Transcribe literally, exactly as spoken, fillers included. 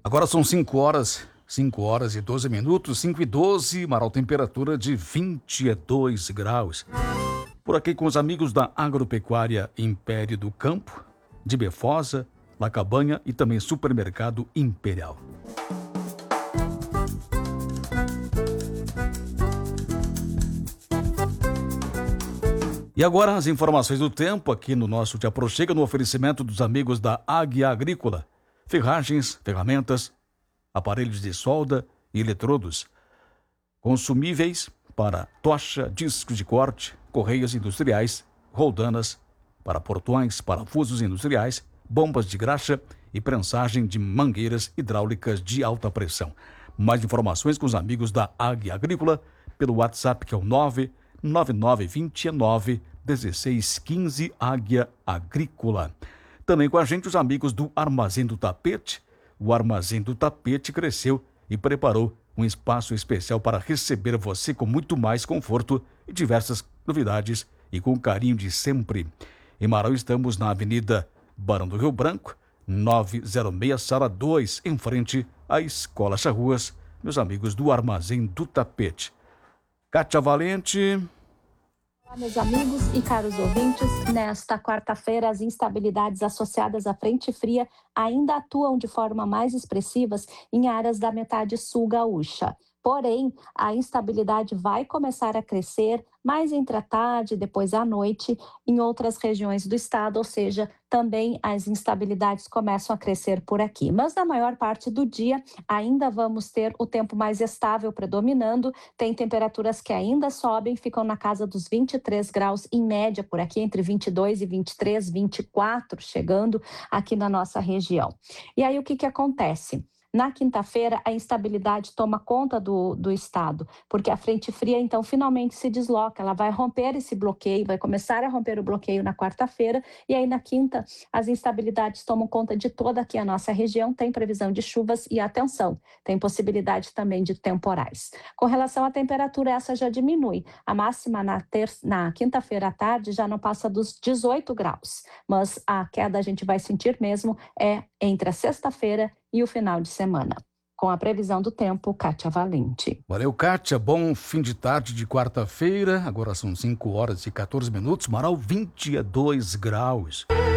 Agora são cinco horas, cinco horas e doze minutos, cinco e doze, Marau, temperatura de vinte e dois graus. Por aqui com os amigos da Agropecuária Império do Campo, de Befosa, La Cabanha e também Supermercado Imperial. E agora as informações do tempo aqui no nosso Te Aproxega, no oferecimento dos amigos da Águia Agrícola. Ferragens, ferramentas, aparelhos de solda e eletrodos. Consumíveis para tocha, discos de corte, correias industriais, roldanas, para portões, parafusos industriais, bombas de graxa e prensagem de mangueiras hidráulicas de alta pressão. Mais informações com os amigos da Águia Agrícola pelo WhatsApp, que é o nove nove nove dois nove um seis um cinco, Águia Agrícola. Também com a gente os amigos do Armazém do Tapete. O Armazém do Tapete cresceu e preparou um espaço especial para receber você com muito mais conforto e diversas novidades e com o carinho de sempre. Em Marau estamos na Avenida Barão do Rio Branco, novecentos e seis, sala dois, em frente à Escola Charruas, meus amigos do Armazém do Tapete. Kátia Valente. Olá, meus amigos e caros ouvintes. Nesta quarta-feira, as instabilidades associadas à frente fria ainda atuam de forma mais expressivas em áreas da metade sul gaúcha. Porém, a instabilidade vai começar a crescer mais entre a tarde e depois à noite em outras regiões do estado, ou seja, também as instabilidades começam a crescer por aqui. Mas na maior parte do dia ainda vamos ter o tempo mais estável predominando, tem temperaturas que ainda sobem, ficam na casa dos vinte e três graus em média por aqui, entre vinte e dois e vinte e três, vinte e quatro chegando aqui na nossa região. E aí o que que acontece? Na quinta-feira, a instabilidade toma conta do, do estado, porque a frente fria, então, finalmente se desloca. Ela vai romper esse bloqueio, vai começar a romper o bloqueio na quarta-feira, e aí na quinta, as instabilidades tomam conta de toda aqui a nossa região. Tem previsão de chuvas e, atenção, tem possibilidade também de temporais. Com relação à temperatura, essa já diminui. A máxima na, terça, na quinta-feira à tarde já não passa dos dezoito graus, mas a queda a gente vai sentir mesmo é entre a sexta-feira e o final de semana. Com a previsão do tempo, Kátia Valente. Valeu, Kátia. Bom fim de tarde de quarta-feira. Agora são cinco horas e quatorze minutos. Marau, vinte e dois graus.